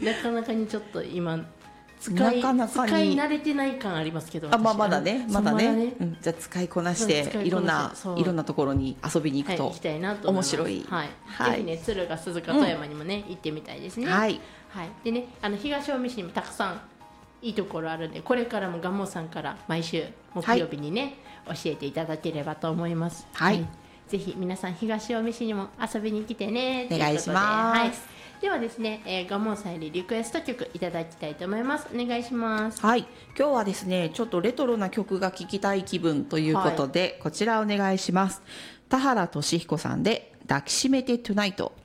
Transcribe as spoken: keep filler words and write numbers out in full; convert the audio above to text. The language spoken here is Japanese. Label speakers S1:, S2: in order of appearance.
S1: なかなかにちょっと今使い、
S2: なかなかに
S1: 使い慣れてない感ありますけど、
S2: あ、まあ、まだねまだね、
S1: そうまだね
S2: うん、じゃあ使いこなし
S1: そう使いこなして
S2: いろんな
S1: そう
S2: いろんなところに遊びに行くと、
S1: はい、行きたいなと思います。
S2: 面白い、
S1: はい
S2: はい
S1: ぜひね敦賀鈴鹿富山にもね、行ってみたいですね。
S2: はい
S1: はい、でねあの東近江市にもたくさんいいところあるんで、これからもガンモさんから毎週木曜日にね、教えていただければと思います。
S2: はい
S1: ぜひ皆さん東近江市にも遊びに来てねということで、
S2: お願いします
S1: はい、ではですね、えー、ガンモさんよりリクエスト曲いただきたいと思います。お願いします。
S2: はい、今日はですねちょっとレトロな曲が聴きたい気分ということで、はい、こちらお願いします。田原俊彦さんで抱きしめてトゥナイト。